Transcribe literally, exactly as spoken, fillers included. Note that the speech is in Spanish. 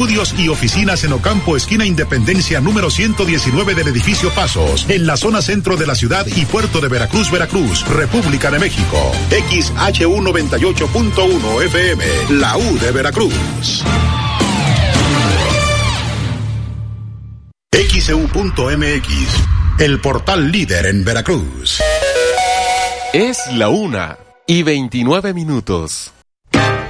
Estudios y oficinas en Ocampo, esquina Independencia, número ciento diecinueve del edificio Pasos, en la zona centro de la ciudad y puerto de Veracruz, Veracruz, República de México. X H U noventa y ocho punto uno F M, la U de Veracruz. X E U punto M X, el portal líder en Veracruz. Es la una y veintinueve minutos.